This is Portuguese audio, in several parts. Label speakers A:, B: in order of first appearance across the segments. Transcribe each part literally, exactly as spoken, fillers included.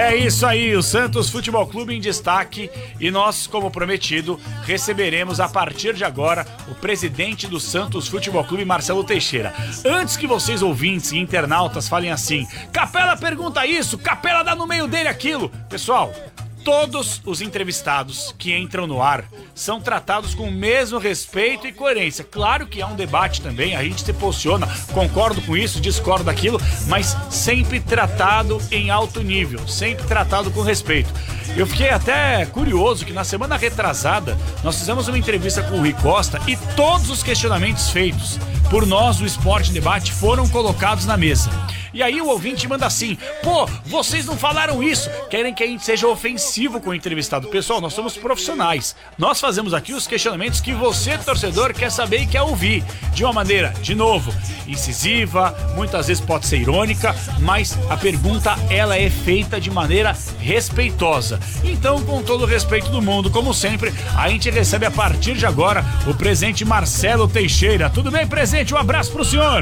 A: É isso aí, o Santos Futebol Clube em destaque e nós, como prometido, receberemos a partir de agora o presidente do Santos Futebol Clube, Marcelo Teixeira. Antes que vocês ouvintes e internautas falem assim, Capela pergunta isso, Capela dá no meio dele aquilo. Pessoal, todos os entrevistados que entram no ar são tratados com o mesmo respeito e coerência. Claro que há um debate também, a gente se posiciona, concordo com isso, discordo daquilo, mas sempre tratado em alto nível, sempre tratado com respeito. Eu fiquei até curioso que na semana retrasada nós fizemos uma entrevista com o Rui Costa e todos os questionamentos feitos por nós do Esporte Debate foram colocados na mesa. E aí o ouvinte manda assim, pô, vocês não falaram isso, querem que a gente seja ofensivo com o entrevistado. Pessoal, nós somos profissionais, nós fazemos aqui os questionamentos que você, torcedor, quer saber e quer ouvir, de uma maneira, de novo, incisiva, muitas vezes pode ser irônica, mas a pergunta, ela é feita de maneira respeitosa. Então, com todo o respeito do mundo, como sempre, a gente recebe a partir de agora o presidente Marcelo Teixeira. Tudo bem, presidente? Um abraço pro senhor.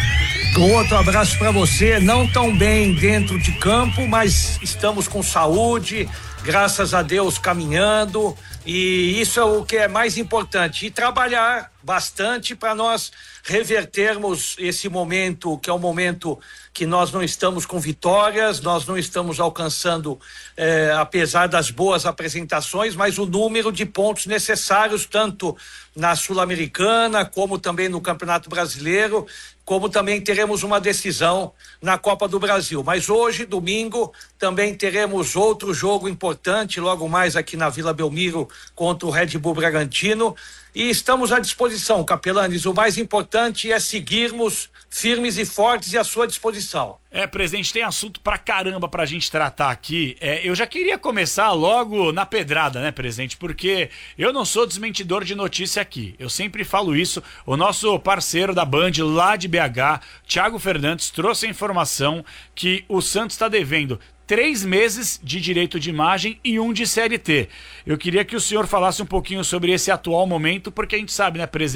B: Outro abraço para você, não tão bem dentro de campo, mas estamos com saúde, graças a Deus caminhando, e isso é o que é mais importante, e trabalhar bastante para nós revertermos esse momento, que é um momento que nós não estamos com vitórias, nós não estamos alcançando, eh, apesar das boas apresentações, mas o número de pontos necessários, tanto na Sul-Americana, como também no Campeonato Brasileiro, como também teremos uma decisão na Copa do Brasil. Mas hoje, domingo, também teremos outro jogo importante, logo mais aqui na Vila Belmiro, contra o Red Bull Bragantino. E estamos à disposição, Capelanes. O mais importante é seguirmos firmes e fortes e à sua disposição.
A: É, presidente, tem assunto pra caramba pra gente tratar aqui. É, eu já queria começar logo na pedrada, né, presidente? Porque eu não sou desmentidor de notícia aqui. Eu sempre falo isso. O nosso parceiro da Band lá de B H, Thiago Fernandes, trouxe a informação que o Santos está devendo três meses de direito de imagem e um de C L T. Eu queria que o senhor falasse um pouquinho sobre esse atual momento, porque a gente sabe, né, presidente?